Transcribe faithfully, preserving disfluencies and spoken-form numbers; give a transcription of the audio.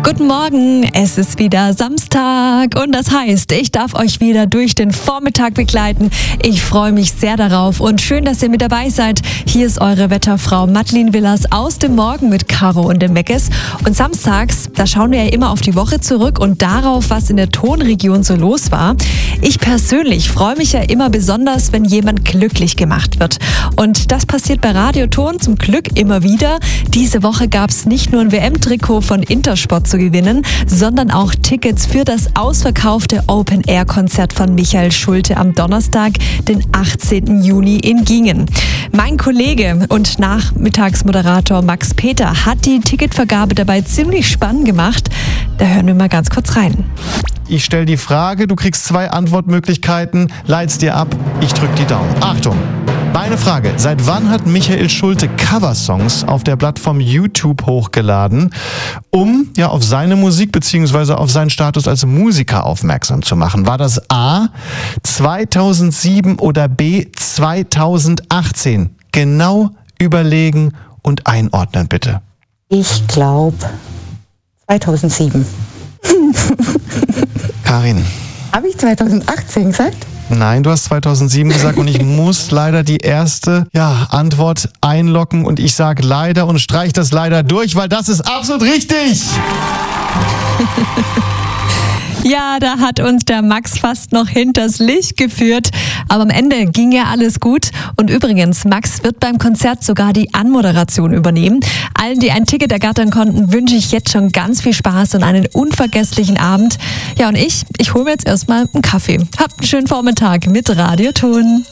Guten Morgen, es ist wieder Samstag und das heißt, ich darf euch wieder durch den Vormittag begleiten. Ich freue mich sehr darauf und schön, dass ihr mit dabei seid. Hier ist eure Wetterfrau Madeleine Willers aus dem Morgen mit Caro und dem Meckes. Und samstags, da schauen wir ja immer auf die Woche zurück und darauf, was in der Tonregion so los war. Ich persönlich freue mich ja immer besonders, wenn jemand glücklich gemacht wird. Und das passiert bei Radio Ton zum Glück immer wieder. Diese Woche gab es nicht nur ein W M-Trikot von Intersport zu gewinnen, sondern auch Tickets für das ausverkaufte Open-Air-Konzert von Michael Schulte am Donnerstag, den achtzehnten Juni in Gingen. Mein Kollege und Nachmittagsmoderator Max Peter hat die Ticketvergabe dabei ziemlich spannend gemacht. Da hören wir mal ganz kurz rein. Ich stelle die Frage, du kriegst zwei Antwortmöglichkeiten, leit's dir ab, ich drück die Daumen. Achtung! Meine Frage, seit wann hat Michael Schulte Coversongs auf der Plattform YouTube hochgeladen, um ja auf seine Musik bzw. auf seinen Status als Musiker aufmerksam zu machen? War das A zweitausendsieben oder B zweitausendachtzehn? Genau überlegen und einordnen, bitte. Ich glaube zweitausendsieben. Karin. Habe ich zweitausendachtzehn gesagt? Nein, du hast zweitausendsieben gesagt und ich muss leider die erste ja, Antwort einloggen und ich sage leider und streich das leider durch, weil das ist absolut richtig. Ja, da hat uns der Max fast noch hinters Licht geführt. Aber am Ende ging ja alles gut. Und übrigens, Max wird beim Konzert sogar die Anmoderation übernehmen. Allen, die ein Ticket ergattern konnten, wünsche ich jetzt schon ganz viel Spaß und einen unvergesslichen Abend. Ja, und ich, ich hole mir jetzt erstmal einen Kaffee. Habt einen schönen Vormittag mit Radio Ton.